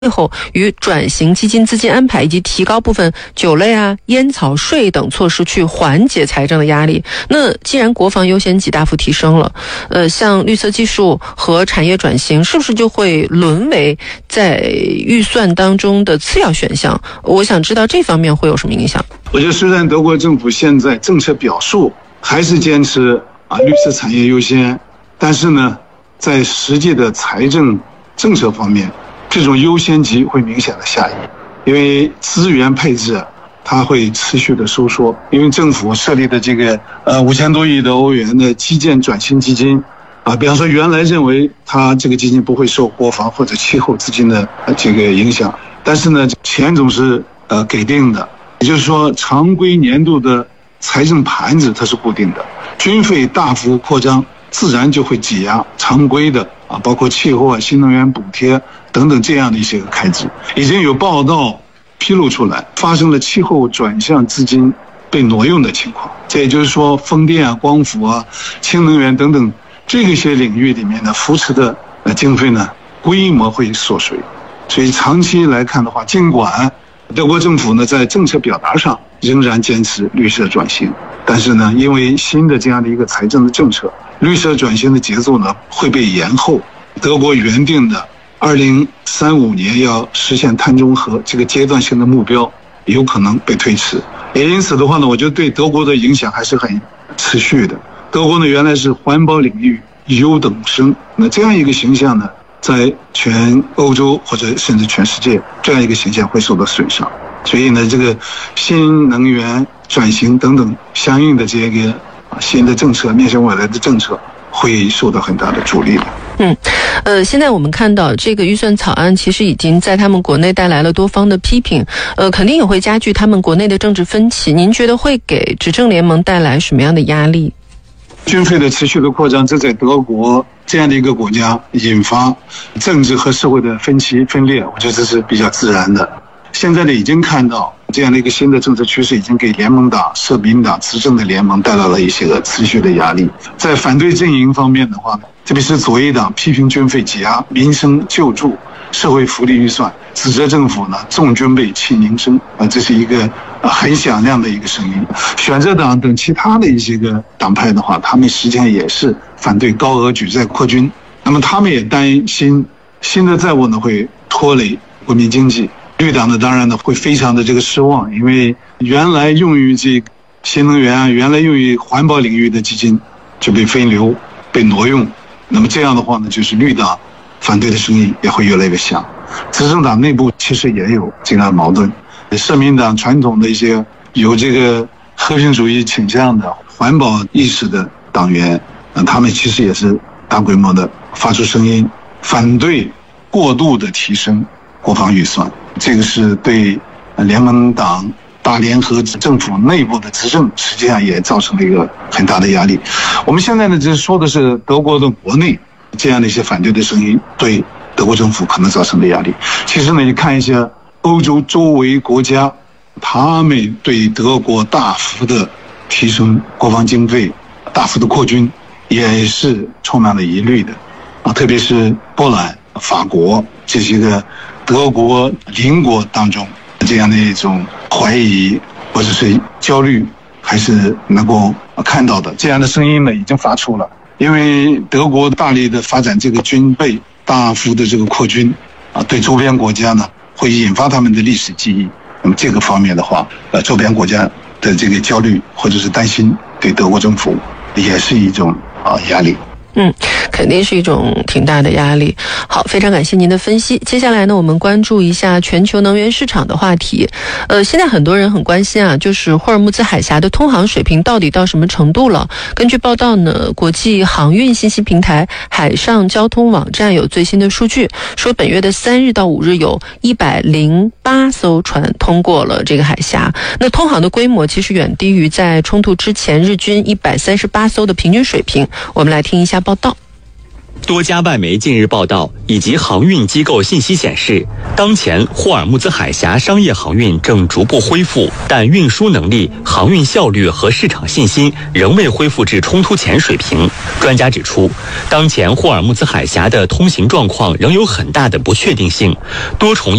后与转型基金资金安排以及提高部分酒类烟草税等措施去缓解财政的压力。那既然国防优先级大幅提升了，像绿色技术和产业转型是不是就会沦为在预算当中的次要选项？我想知道这方面会有什么影响。 我觉得虽然德国政府现在政策表述还是坚持绿色产业优先，但是呢，在实际的财政政策方面，这种优先级会明显的下移，因为资源配置它会持续的收缩，因为政府设立的这个5000多亿的欧元的基建转型基金比方说原来认为它这个基金不会受国防或者气候资金的这个影响，但是呢钱总是给定的，也就是说常规年度的财政盘子它是固定的，军费大幅扩张自然就会挤压常规的包括气候新能源补贴等等这样的一些开支。已经有报道披露出来，发生了气候转向资金被挪用的情况。这也就是说，风电光伏氢能源等等这些领域里面的扶持的经费呢，规模会缩水。所以长期来看的话，尽管德国政府呢在政策表达上仍然坚持绿色转型，但是呢，因为新的这样的一个财政的政策，绿色转型的节奏呢会被延后。德国原定的2035年要实现碳中和这个阶段性的目标有可能被推迟，也因此的话呢，我觉得对德国的影响还是很持续的。德国呢原来是环保领域优等生，那这样一个形象呢，在全欧洲或者甚至全世界这样一个形象会受到损伤。所以呢，这个新能源转型等等相应的这个新的政策面向未来的政策会受到很大的阻力的。 现在我们看到这个预算草案其实已经在他们国内带来了多方的批评，肯定也会加剧他们国内的政治分歧。您觉得会给执政联盟带来什么样的压力？ 军费的持续的扩张，这在德国这样的一个国家引发政治和社会的分歧分裂，我觉得这是比较自然的。现在呢，已经看到这样的一个新的政策趋势，已经给联盟党、社民党执政的联盟带来了一些持续的压力。在反对阵营方面的话，特别是左翼党批评军费挤压民生救助、社会福利预算，指责政府呢重军备轻民生这是一个很响亮的一个声音。选择党等其他的一些个党派的话，他们实际上也是反对高额举债扩军，那么他们也担心新的债务呢会拖累国民经济。绿党呢当然呢会非常的这个失望，因为原来用于这个新能源原来用于环保领域的基金就被分流被挪用，那么这样的话呢，就是绿党反对的声音也会越来越响。执政党内部其实也有这样的矛盾，社民党传统的一些有这个和平主义倾向的环保意识的党员他们其实也是大规模的发出声音，反对过度的提升国防预算。这个是对联盟党大联合政府内部的执政实际上也造成了一个很大的压力。我们现在呢就说的是德国的国内这样的一些反对的声音对德国政府可能造成的压力。其实呢，你看一下欧洲周围国家，他们对德国大幅的提升国防经费、大幅的扩军也是充满了疑虑的特别是波兰、法国这些个德国邻国当中这样的一种怀疑或者是焦虑还是能够看到的。这样的声音呢已经发出了，因为德国大力的发展这个军备，大幅的这个扩军对周边国家呢会引发他们的历史记忆。那么这个方面的话周边国家的这个焦虑或者是担心对德国政府也是一种压力。 肯定是一种挺大的压力。好，非常感谢您的分析。接下来呢，我们关注一下全球能源市场的话题。现在很多人很关心就是霍尔木兹海峡的通航水平到底到什么程度了。根据报道呢，国际航运信息平台海上交通网站有最新的数据，说本月的3日到5日有108艘船通过了这个海峡。那通航的规模其实远低于在冲突之前日均138艘的平均水平。我们来听一下报道。 多家外媒近日报道以及航运机构信息显示，当前霍尔木兹海峡商业航运正逐步恢复，但运输能力、航运效率和市场信心仍未恢复至冲突前水平。专家指出，当前霍尔木兹海峡的通行状况仍有很大的不确定性，多重